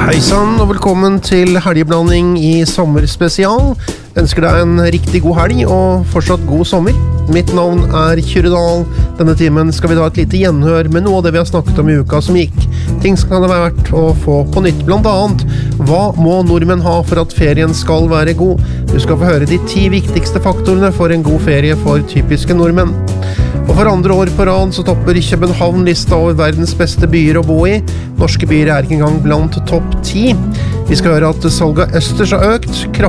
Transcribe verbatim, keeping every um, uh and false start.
Hei sann, og velkommen til helgeblanding i sommerspesial. Ønsker deg en riktig god helg og fortsatt god sommer. Mitt navn er Kyrre Dahl. Denne timen skal vi ta et lite gjenhør med noe av det vi har snakket om i uka som gikk. Ting som kan det være verdt å få på nytt, blant annet. Hva må nordmenn ha for at ferien skal være god? Du skal få høre de ti viktigste faktorene for en god ferie for typiske nordmenn. Og for andre år på rad så topper København lista over verdens beste byer å bo i. Norske byer er ikke engang blant topp ti. Vi skal høre at salget av østers har økt kraftig.